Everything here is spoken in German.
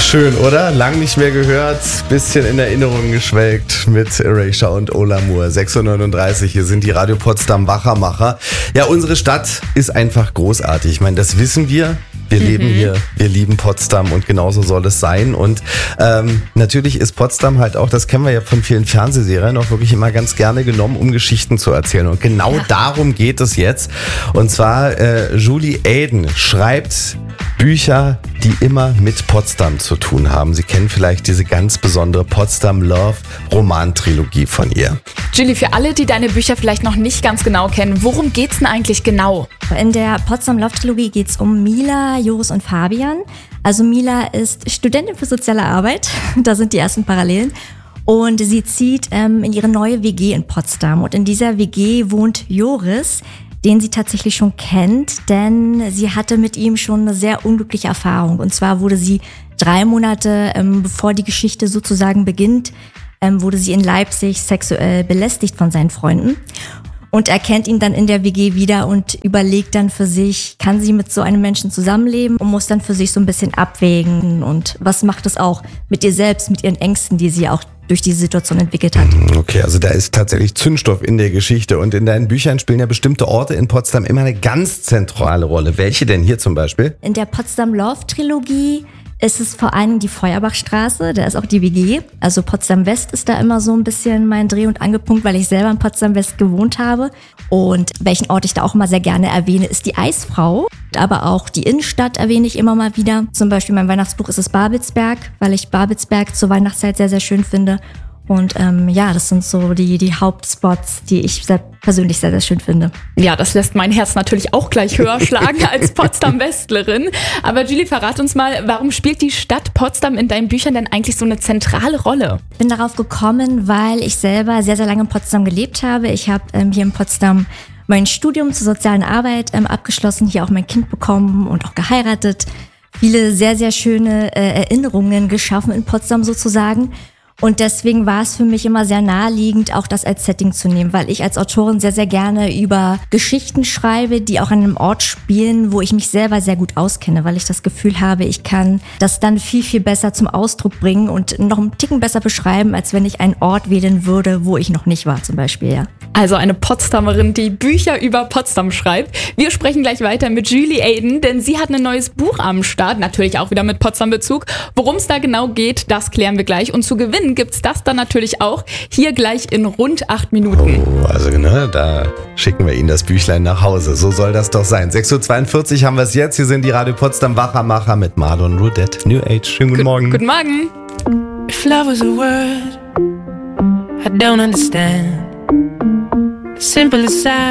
Schön, oder? Lang nicht mehr gehört, bisschen in Erinnerung geschwelgt mit Erasure und Ola Moore. 6:39 Uhr, hier sind die Radio Potsdam Wachermacher. Ja, unsere Stadt ist einfach großartig. Ich meine, das wissen wir. Wir leben hier, wir lieben Potsdam und genauso soll es sein. Und natürlich ist Potsdam halt auch, das kennen wir ja von vielen Fernsehserien, auch wirklich immer ganz gerne genommen, um Geschichten zu erzählen. Und genau darum geht es jetzt. Und zwar Julie Aden schreibt Bücher, die immer mit Potsdam zu tun haben. Sie kennen vielleicht diese ganz besondere Potsdam Love Romantrilogie von ihr. Julie, für alle, die deine Bücher vielleicht noch nicht ganz genau kennen, worum geht's denn eigentlich genau? In der Potsdam Love Trilogie geht's um Mila, Joris und Fabian. Also Mila ist Studentin für soziale Arbeit, da sind die ersten Parallelen. Und sie zieht in ihre neue WG in Potsdam. Und in dieser WG wohnt Joris, den sie tatsächlich schon kennt, denn sie hatte mit ihm schon eine sehr unglückliche Erfahrung. Und zwar wurde sie 3 Monate, bevor die Geschichte sozusagen beginnt, wurde sie in Leipzig sexuell belästigt von seinen Freunden. Und er kennt ihn dann in der WG wieder und überlegt dann für sich, kann sie mit so einem Menschen zusammenleben und muss dann für sich so ein bisschen abwägen. Und was macht es auch mit ihr selbst, mit ihren Ängsten, die sie auch durch diese Situation entwickelt hat. Okay, also da ist tatsächlich Zündstoff in der Geschichte. Und in deinen Büchern spielen ja bestimmte Orte in Potsdam immer eine ganz zentrale Rolle. Welche denn hier zum Beispiel? In der Potsdam Love Trilogie ist es vor allem die Feuerbachstraße, da ist auch die WG. Also Potsdam West ist da immer so ein bisschen mein Dreh- und Angelpunkt, weil ich selber in Potsdam West gewohnt habe. Und welchen Ort ich da auch immer sehr gerne erwähne, ist die Eisfrau. Aber auch die Innenstadt erwähne ich immer mal wieder. Zum Beispiel mein Weihnachtsbuch ist es Babelsberg, weil ich Babelsberg zur Weihnachtszeit sehr, sehr schön finde. Und das sind so die Hauptspots, die ich persönlich sehr, sehr schön finde. Ja, das lässt mein Herz natürlich auch gleich höher schlagen als Potsdam-Westlerin. Aber Julie, verrat uns mal, warum spielt die Stadt Potsdam in deinen Büchern denn eigentlich so eine zentrale Rolle? Ich bin darauf gekommen, weil ich selber sehr, sehr lange in Potsdam gelebt habe. Ich habe hier in Potsdam mein Studium zur sozialen Arbeit abgeschlossen, hier auch mein Kind bekommen und auch geheiratet. Viele sehr, sehr schöne Erinnerungen geschaffen in Potsdam sozusagen. Und deswegen war es für mich immer sehr naheliegend, auch das als Setting zu nehmen, weil ich als Autorin sehr, sehr gerne über Geschichten schreibe, die auch an einem Ort spielen, wo ich mich selber sehr gut auskenne, weil ich das Gefühl habe, ich kann das dann viel, viel besser zum Ausdruck bringen und noch einen Ticken besser beschreiben, als wenn ich einen Ort wählen würde, wo ich noch nicht war zum Beispiel, ja. Also eine Potsdamerin, die Bücher über Potsdam schreibt. Wir sprechen gleich weiter mit Julie Aden, denn sie hat ein neues Buch am Start, natürlich auch wieder mit Potsdam-Bezug. Worum es da genau geht, das klären wir gleich. Und zu gewinnen gibt's das dann natürlich auch hier gleich in rund 8 Minuten. Oh, also da schicken wir Ihnen das Büchlein nach Hause. So soll das doch sein. 6:42 Uhr haben wir es jetzt. Hier sind die Radio Potsdam Wachermacher mit Marlon Rudett. New Age. Schönen guten Morgen. Guten Morgen. If love was a word I don't understand, simple as